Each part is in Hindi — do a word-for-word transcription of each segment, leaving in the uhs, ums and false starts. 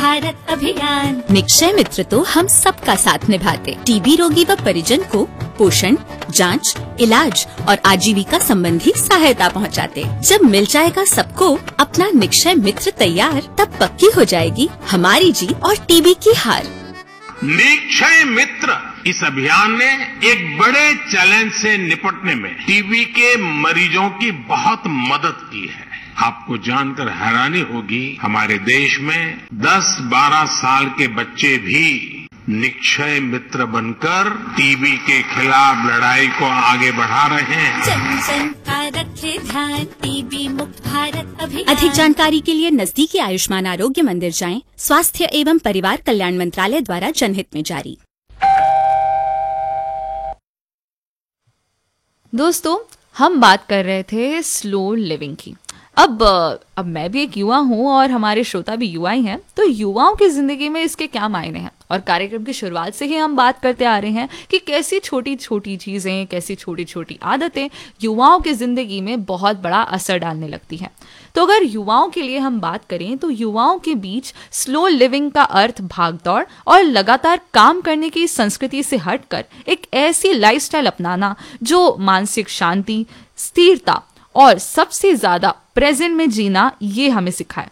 भारत अभियान। निक्षय मित्र तो हम सबका साथ निभाते। टीबी रोगी व परिजन को पोषण, जांच, इलाज और आजीविका संबंधी सहायता पहुंचाते। जब मिल जाएगा सबको अपना निक्षय मित्र तैयार, तब पक्की हो जाएगी हमारी जीत और टीबी की हार। निक्षय मित्र इस अभियान ने एक बड़े चैलेंज से निपटने में टीबी के मरीजों की बहुत मदद की है। आपको जानकर हैरानी होगी, हमारे देश में दस बारह साल के बच्चे भी निक्षय मित्र बनकर टीबी के खिलाफ लड़ाई को आगे बढ़ा रहे हैं। जन जन का रखे ध्यान, टीबी मुक्त भारत अभियान। अधिक जानकारी के लिए नजदीकी आयुष्मान आरोग्य मंदिर जाएं। स्वास्थ्य एवं परिवार कल्याण मंत्रालय द्वारा जनहित में जारी। दोस्तों, हम बात कर रहे थे स्लो लिविंग की। अब अब मैं भी एक युवा हूँ और हमारे श्रोता भी युवा ही हैं, तो युवाओं की जिंदगी में इसके क्या मायने हैं। और कार्यक्रम की शुरुआत से ही हम बात करते आ रहे हैं कि कैसी छोटी छोटी चीज़ें, कैसी छोटी छोटी आदतें युवाओं की ज़िंदगी में बहुत बड़ा असर डालने लगती हैं। तो अगर युवाओं के लिए हम बात करें तो युवाओं के बीच स्लो लिविंग का अर्थ भागदौड़ और लगातार काम करने की संस्कृति से हटकर एक ऐसी लाइफस्टाइल अपनाना जो मानसिक शांति, स्थिरता और सबसे ज्यादा प्रेजेंट में जीना ये हमें सिखाए।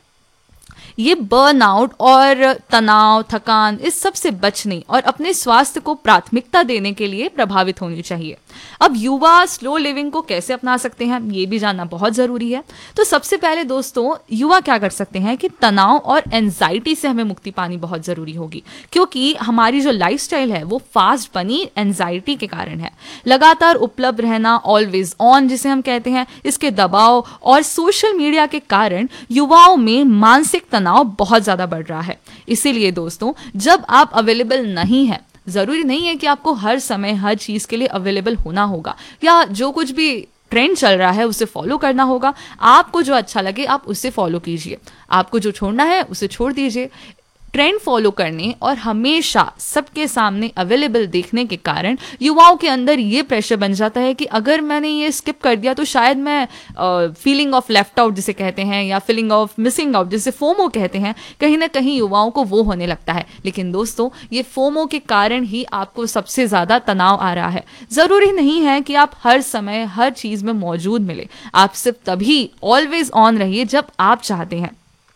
ये बर्नआउट और तनाव, थकान, इस सब से बचने और अपने स्वास्थ्य को प्राथमिकता देने के लिए प्रभावित होनी चाहिए। अब युवा स्लो लिविंग को कैसे अपना सकते हैं, ये भी जानना बहुत ज़रूरी है। तो सबसे पहले दोस्तों, युवा क्या कर सकते हैं कि तनाव और एंजाइटी से हमें मुक्ति पानी बहुत ज़रूरी होगी, क्योंकि हमारी जो लाइफस्टाइल है वो फास्ट बनी एंजाइटी के कारण है। लगातार उपलब्ध रहना, ऑलवेज ऑन जिसे हम कहते हैं, इसके दबाव और सोशल मीडिया के कारण युवाओं में मानसिक तनाव बहुत ज़्यादा बढ़ रहा है। इसीलिए दोस्तों, जब आप अवेलेबल नहीं है, जरूरी नहीं है कि आपको हर समय हर चीज के लिए अवेलेबल होना होगा या जो कुछ भी ट्रेंड चल रहा है उसे फॉलो करना होगा। आपको जो अच्छा लगे आप उसे फॉलो कीजिए, आपको जो छोड़ना है उसे छोड़ दीजिए। ट्रेंड फॉलो करने और हमेशा सबके सामने अवेलेबल देखने के कारण युवाओं के अंदर ये प्रेशर बन जाता है कि अगर मैंने ये स्किप कर दिया तो शायद मैं फीलिंग ऑफ लेफ्ट आउट जिसे कहते हैं या फीलिंग ऑफ मिसिंग आउट जिसे फोमो कहते हैं, कहीं ना कहीं युवाओं को वो होने लगता है। लेकिन दोस्तों, ये फोमो के कारण ही आपको सबसे ज़्यादा तनाव आ रहा है। ज़रूरी नहीं है कि आप हर समय हर चीज़ में मौजूद मिले, आप सिर्फ तभी ऑलवेज ऑन रहिए जब आप चाहते हैं।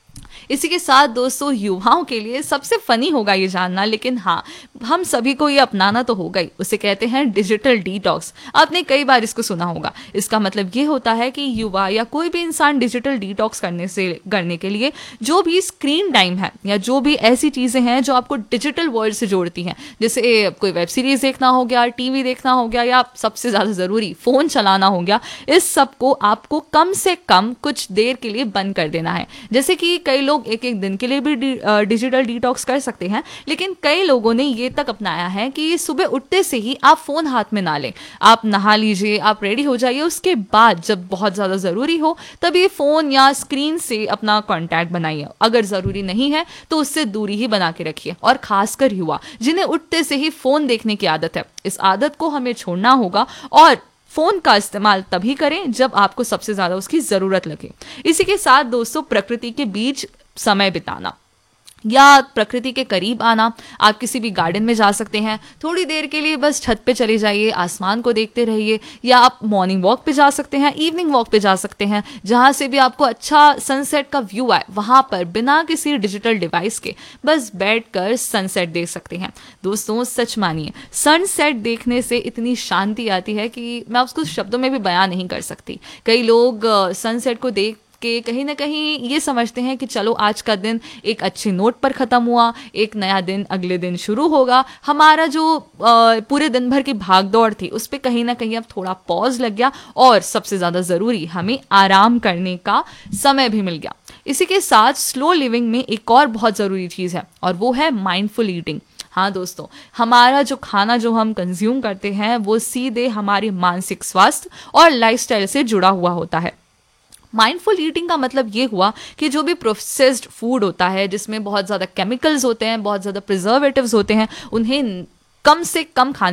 इसी के साथ दोस्तों, युवाओं के लिए सबसे फनी होगा ये जानना, लेकिन हाँ, हम सभी को ये अपनाना तो होगा ही। उसे कहते हैं डिजिटल डिटॉक्स। आपने कई बार इसको सुना होगा। इसका मतलब ये होता है कि युवा या कोई भी इंसान डिजिटल डिटॉक्स करने से करने के लिए जो भी स्क्रीन टाइम है या जो भी ऐसी चीज़ें हैं जो आपको डिजिटल वर्ल्ड से जोड़ती हैं, जैसे कोई वेब सीरीज देखना हो गया, टीवी देखना हो गया या सबसे ज़्यादा ज़रूरी फ़ोन चलाना हो गया, इस सब को आपको कम से कम कुछ देर के लिए बंद कर देना है। जैसे कि कई लोग एक एक दिन के लिए भी डिजिटल डिटॉक्स कर सकते हैं, लेकिन कई लोगों ने ये तक अपनाया है कि सुबह उठते से ही आप फोन हाथ में ना लें। आप नहा लीजिए, आप रेडी हो जाइए, उसके बाद जब बहुत ज़्यादा ज़रूरी हो तभी फ़ोन या स्क्रीन से अपना कॉन्टैक्ट बनाइए। अगर ज़रूरी नहीं है तो उससे दूरी ही बना के रखिए। और खासकर युवा जिन्हें उठते से ही फ़ोन देखने की आदत है, इस आदत को हमें छोड़ना होगा और फ़ोन का इस्तेमाल तभी करें जब आपको सबसे ज़्यादा उसकी ज़रूरत लगे। इसी के साथ दोस्तों, प्रकृति के बीच समय बिताना या प्रकृति के करीब आना। आप किसी भी गार्डन में जा सकते हैं, थोड़ी देर के लिए बस छत पे चले जाइए, आसमान को देखते रहिए, या आप मॉर्निंग वॉक पे जा सकते हैं, इवनिंग वॉक पे जा सकते हैं, जहाँ से भी आपको अच्छा सनसेट का व्यू आए, वहाँ पर बिना किसी डिजिटल डिवाइस के बस बैठकर सनसेट देख सकते हैं। दोस्तों, सच मानिए, सनसेट देखने से इतनी शांति आती है कि मैं उसको शब्दों में भी बयां नहीं कर सकती। कई लोग सनसेट को देख कि कहीं ना कहीं ये समझते हैं कि चलो आज का दिन एक अच्छे नोट पर ख़त्म हुआ, एक नया दिन अगले दिन शुरू होगा। हमारा जो आ, पूरे दिन भर की भागदौड़ थी उस पर कहीं ना कहीं अब थोड़ा पॉज लग गया और सबसे ज़्यादा ज़रूरी हमें आराम करने का समय भी मिल गया। इसी के साथ स्लो लिविंग में एक और बहुत ज़रूरी चीज़ है और वो है माइंडफुल ईटिंग। हाँ दोस्तों, हमारा जो खाना जो हम कंज्यूम करते हैं वो सीधे हमारे मानसिक स्वास्थ्य और लाइफस्टाइल से जुड़ा हुआ होता है। माइंडफुल ईटिंग का मतलब ये हुआ कि जो भी प्रोसेस्ड फूड होता है जिसमें बहुत ज़्यादा केमिकल्स होते हैं, बहुत ज़्यादा प्रिजर्वेटिव्स होते हैं, उन्हें कम से कम खाने